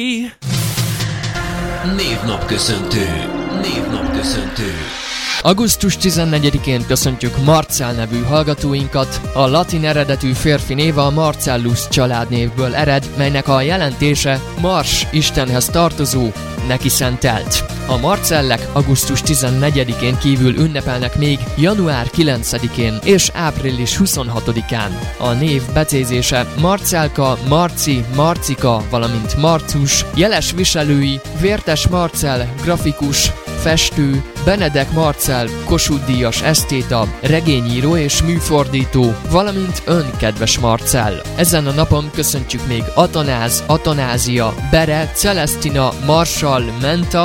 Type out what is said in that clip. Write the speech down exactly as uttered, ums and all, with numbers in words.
Névnapköszöntő. Névnapköszöntő. augusztus tizennegyedikén köszöntjük Marcell nevű hallgatóinkat. A latin eredetű férfi néve a Marcellus családnévből ered, melynek a jelentése Mars istenhez tartozó, neki szentelt. A Marcellek augusztus tizennegyedikén kívül ünnepelnek még január kilencedikén és április huszonhatodikán. A név becézése Marcellka, Marci, Marcika, valamint Marcus, jeles viselői Vértes Marcell, grafikus, festő, Benedek Marcell, Kossuth-díjas esztéta, regényíró és műfordító, valamint önkedves Marcell. Ezen a napon köszöntjük még Atanáz, Atanázia, Bere, Celestina, Marshall, Menta,